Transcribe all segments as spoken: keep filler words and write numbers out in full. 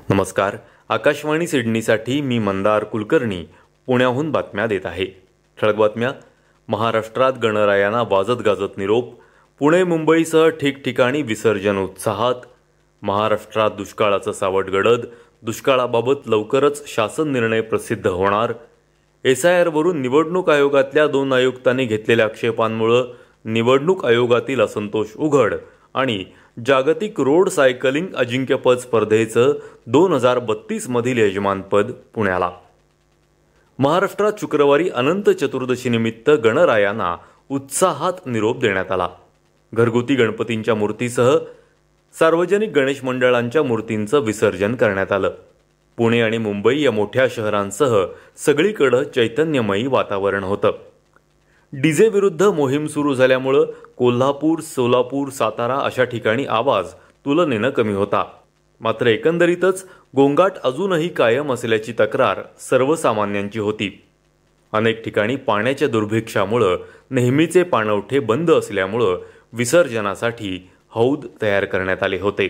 नमस्कार. आकाशवाणी सिडनीसाठी मी मंदार कुलकर्णी पुण्याहून बातम्या देत आहे. ठळक बातम्या. महाराष्ट्रात गणरायांना वाजत गाजत निरोप. पुणे मुंबईसह ठिकठिकाणी विसर्जन उत्साहात. महाराष्ट्रात दुष्काळाचं सावट गडद. दुष्काळाबाबत लवकरच शासन निर्णय प्रसिद्ध होणार. एस आय आरवरून निवडणूक आयोगातल्या दोन आयुक्तांनी घेतलेल्या आक्षेपांमुळे निवडणूक आयोगातील असंतोष उघड. आणि जागतिक रोड सायकलिंग अजिंक्यपद स्पर्धेचं दोन हजार बत्तीस मधील यजमानपद पुण्याला. महाराष्ट्रात शुक्रवारी अनंत चतुर्दशीनिमित्त गणरायांना उत्साहात निरोप देण्यात आला. घरगुती गणपतींच्या मूर्तीसह सार्वजनिक गणेश मंडळांच्या मूर्तींचं विसर्जन करण्यात आलं. पुणे आणि मुंबई या मोठ्या शहरांसह सगळीकडे चैतन्यमयी वातावरण होतं. डीजे विरुद्ध मोहीम सुरू झाल्यामुळे कोल्हापूर, सोलापूर, सातारा अशा ठिकाणी आवाज तुलनेनं कमी होता. मात्र एकंदरीतच गोंगाट अजूनही कायम असल्याची तक्रार सर्वसामान्यांची होती. अनेक ठिकाणी पाण्याच्या दुर्भिक्षामुळे नेहमीचे पाणवठे बंद असल्यामुळे विसर्जनासाठी हौद तयार करण्यात आले होते.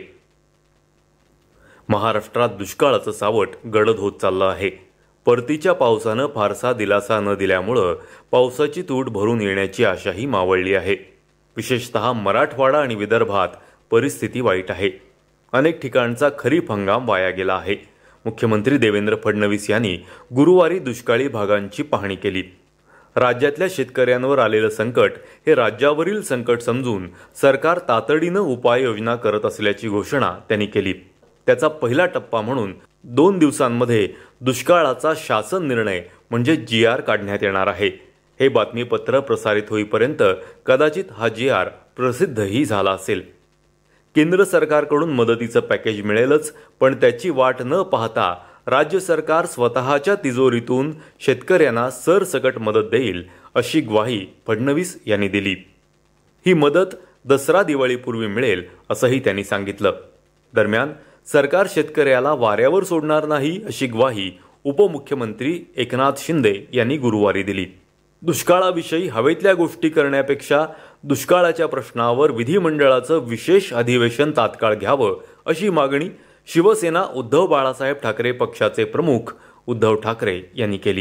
महाराष्ट्रात दुष्काळाचं सावट गडद होत चाललं आहे. परतीच्या पावसानं फारसा दिलासा न दिल्यामुळं पावसाची तूट भरून येण्याची आशाही मावळली आहे. विशेषतः मराठवाडा आणि विदर्भात परिस्थिती वाईट आहे. अनेक ठिकाणचा खरीप हंगाम वाया गेला आहे. मुख्यमंत्री देवेंद्र फडणवीस यांनी गुरुवारी दुष्काळी भागांची पाहणी केली. राज्यातल्या शेतकऱ्यांवर आलेलं संकट हे राज्यावरील संकट समजून सरकार तातडीनं उपाययोजना करत असल्याची घोषणा त्यांनी केली. त्याचा पहिला टप्पा म्हणून दोन दिवसांमध्ये दुष्काळाचा शासन निर्णय म्हणजे जी आर काढण्यात येणार आहे. हे बातमीपत्र प्रसारित होईपर्यंत कदाचित हा जी आर प्रसिद्धही झाला असेल. केंद्र सरकारकडून मदतीचं पॅकेज मिळेलच, पण त्याची वाट न पाहता राज्य सरकार स्वतःच्या तिजोरीतून शेतकऱ्यांना सरसकट मदत देईल अशी ग्वाही फडणवीस यांनी दिली. ही मदत दसरा दिवाळीपूर्वी मिळेल असंही त्यांनी सांगितलं. दरम्यान सरकार शेतकऱ्याला वाऱ्यावर सोडणार नाही अशी ग्वाही उपमुख्यमंत्री एकनाथ शिंदे यांनी गुरुवारी दिली. दुष्काळाविषयी हवेतल्या गोष्टी करण्यापेक्षा दुष्काळाच्या प्रश्नावर विधिमंडळाचं विशेष अधिवेशन तात्काळ घ्यावं अशी मागणी शिवसेना उद्धव बाळासाहेब ठाकरे पक्षाचे प्रमुख उद्धव ठाकरे यांनी केली.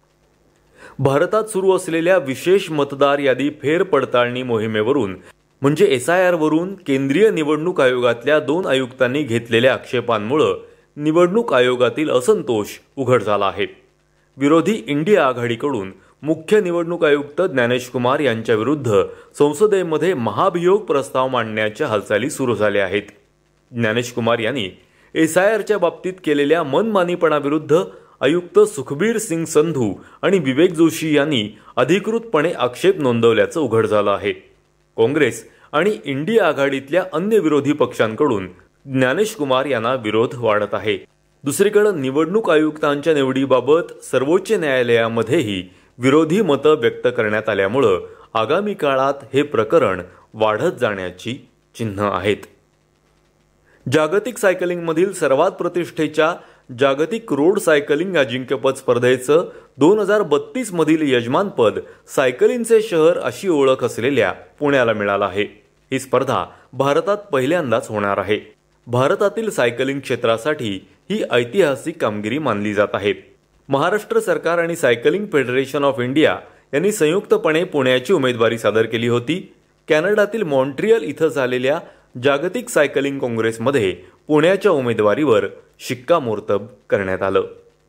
भारतात सुरू असलेल्या विशेष मतदार यादी फेरपडताळणी मोहिमेवरून म्हणजे एस आय आरवरून केंद्रीय निवडणूक आयोगातल्या दोन आयुक्तांनी घेतलेल्या आक्षेपांमुळे निवडणूक आयोगातील असंतोष उघड झाला आहे. विरोधी इंडिया आघाडीकडून मुख्य निवडणूक आयुक्त ज्ञानेश कुमार यांच्या विरुद्ध संसदेमध्ये महाभियोग प्रस्ताव मांडण्याच्या हालचाली सुरू झाल्या आहेत. ज्ञानेश कुमार यांनी एस आय आरच्या बाबतीत केलेल्या मनमानीपणाविरुद्ध आयुक्त सुखबीर सिंग संधू आणि विवेक जोशी यांनी अधिकृतपणे आक्षेप नोंदवल्याचं उघड झालं आहे. काँग्रेस आणि इंडिया आघाडीतल्या अन्य विरोधी पक्षांकडून ज्ञानेश कुमार यांना विरोध वाढत आहे. दुसरीकडे निवडणूक आयुक्तांच्या निवडीबाबत सर्वोच्च न्यायालयामध्येही विरोधी मतं व्यक्त करण्यात आल्यामुळे आगामी काळात हे प्रकरण वाढत जाण्याची चिन्ह आहेत. जागतिक सायकलिंगमधील सर्वात प्रतिष्ठेच्या जागतिक रोड सायकलिंग अजिंक्यपद स्पर्धेचं दोन हजार बत्तीस मधील यजमानपद सायकलिंगचे शहर अशी ओळख असलेल्या पुण्याला मिळालं आहे. ही स्पर्धा भारतात पहिल्यांदाच होणार आहे. भारतातील सायकलिंग क्षेत्रासाठी ही ऐतिहासिक कामगिरी मानली जात आहे. महाराष्ट्र सरकार आणि सायकलिंग फेडरेशन ऑफ इंडिया यांनी संयुक्तपणे पुण्याची उमेदवारी सादर केली होती. कॅनडातील मॉन्ट्रियल इथं झालेल्या जागतिक सायकलिंग काँग्रेसमध्ये पुण्याच्या उमेदवारीवर शिक्कामोर्तब करण्यात आलं.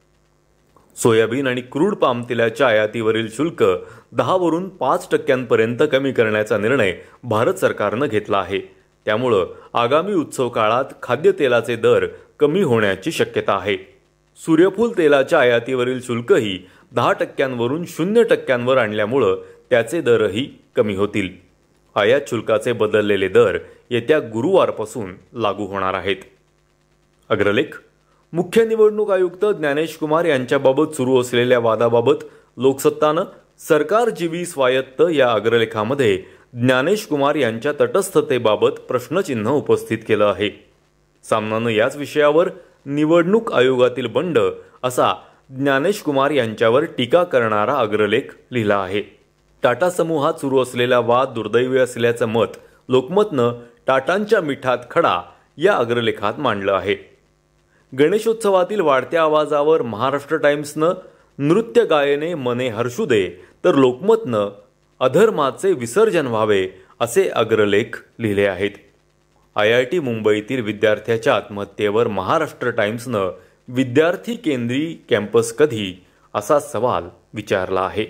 सोयाबीन आणि क्रूड पाम तेलाच्या आयातीवरील शुल्क दहा वरून पाच टक्क्यांपर्यंत कमी करण्याचा निर्णय भारत सरकारनं घेतला आहे. त्यामुळं आगामी उत्सव काळात खाद्यतेलाचे दर कमी होण्याची शक्यता आहे. सूर्यफूल तेलाच्या आयातीवरील शुल्कही दहा टक्क्यांवरून शून्य टक्क्यांवर आणल्यामुळं त्याचे दरही कमी होतील. आयात शुल्काचे बदललेले दर येत्या गुरुवारपासून लागू होणार आहेत. अग्रलेख. मुख्य निवडणूक आयुक्त ज्ञानेश कुमार यांच्याबाबत सुरू असलेल्या वादाबाबत लोकसत्तानं सरकार जीवी स्वायत्त या अग्रलेखामध्ये ज्ञानेश कुमार यांच्या तटस्थतेबाबत प्रश्नचिन्ह उपस्थित केलं आहे. सामनानं याच विषयावर निवडणूक आयोगातील बंड असा ज्ञानेश कुमार यांच्यावर टीका करणारा अग्रलेख लिहिला आहे. टाटा समूहात सुरू असलेला वाद दुर्दैवी असल्याचं मत लोकमतनं टाटांच्या मिठात खडा या अग्रलेखात मांडलं आहे. गणेशोत्सवातील वाढत्या आवाजावर महाराष्ट्र टाइम्सनं नृत्य गायने मने हर्षू दे तर लोकमतनं अधर्माचे विसर्जन व्हावे असे अग्रलेख लिहिले आहेत. आय आय टी मुंबईतील विद्यार्थ्याच्या आत्महत्येवर महाराष्ट्र टाइम्सनं विद्यार्थी केंद्री कॅम्पस कधी असा सवाल विचारला आहे.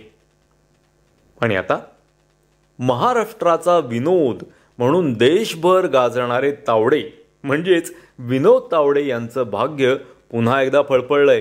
आणि आता महाराष्ट्राचा विनोद म्हणून देशभर गाजणारे तावडे म्हणजेच विनोद तावडे यांचं भाग्य पुन्हा एकदा फळफळलंय.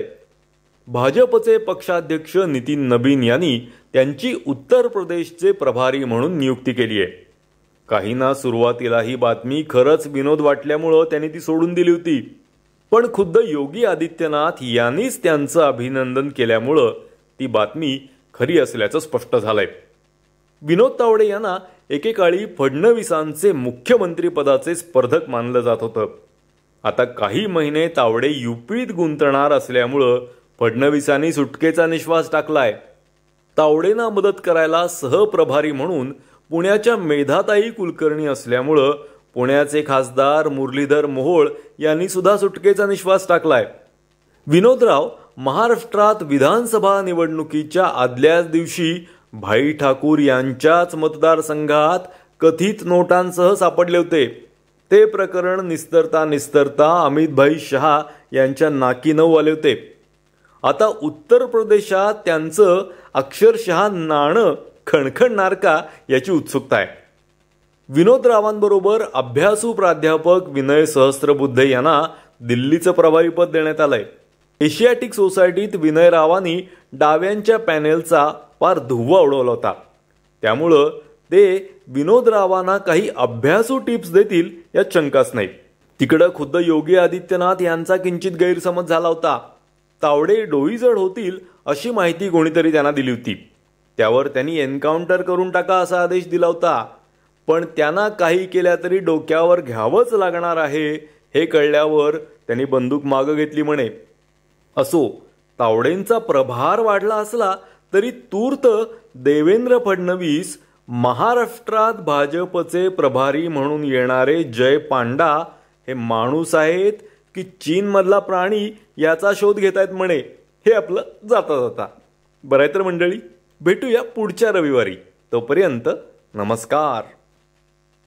भाजपचे पक्षाध्यक्ष नितीन नबीन यांनी त्यांची उत्तर प्रदेशचे प्रभारी म्हणून नियुक्ती केली आहे. काहींना सुरुवातीला ही बातमी खरंच विनोद वाटल्यामुळं त्यांनी ती सोडून दिली होती, पण खुद्द योगी आदित्यनाथ यांनीच त्यांचं अभिनंदन केल्यामुळं ती बातमी खरी असल्याचं स्पष्ट झालंय. विनोद तावडे यांना एकेकाळी फडणवीसांचे मुख्यमंत्रीपदाचे स्पर्धक मानलं जात होतं. आता काही महिने तावडे युपीत गुंतणार असल्यामुळं फडणवीसांनी सुटकेचा निश्वास टाकलाय. तावडेंना मदत करायला सहप्रभारी म्हणून पुण्याच्या मेधाताई कुलकर्णी असल्यामुळं पुण्याचे खासदार मुरलीधर मोहोळ यांनी सुद्धा सुटकेचा निश्वास टाकलाय. विनोदराव महाराष्ट्रात विधानसभा निवडणुकीच्या आदल्याच दिवशी भाई ठाकूर यांच्याच मतदारसंघात कथित नोटांसह सापडले होते. ते प्रकरण निस्तरता निस्तरता अमितभाई शहा यांच्या नाकी नऊ आले होते. आता उत्तर प्रदेशात त्यांचं अक्षरशः नाणं खणखणणार का याची उत्सुकता आहे. विनोदरावांबरोबर अभ्यासू प्राध्यापक विनय सहस्त्रबुद्धे यांना दिल्लीचं प्रभारीपद देण्यात आलंय. एशियाटिक सोसायटीत विनयरावांनी डाव्यांच्या पॅनेलचा फार धुव्वा उडवला होता, त्यामुळं ते विनोदरावांना काही अभ्यासू टिप्स देतील यात शंकाच नाही. तिकडं खुद्द योगी आदित्यनाथ यांचा किंचित गैरसमज झाला होता. तावडे डोईजड होतील अशी माहिती कोणीतरी त्यांना दिली होती. त्यावर त्यांनी एन्काउंटर करून टाका असा आदेश दिला होता, पण त्यांना काही केल्या तरी डोक्यावर घ्यावंच लागणार आहे हे कळल्यावर त्यांनी बंदूक मागं घेतली म्हणे. असो, तावडेंचा प्रभार वाढला असला तरी तूर्त देवेंद्र फडणवीस महाराष्ट्रात भाजपचे प्रभारी म्हणून येणारे जय पांडा हे माणूस आहेत की चीनमधला प्राणी याचा शोध घेत आहेत म्हणे. हे आपलं जाता जाता. बरं आहे तर मंडळी, भेटूया पुढच्या रविवारी. तोपर्यंत नमस्कार.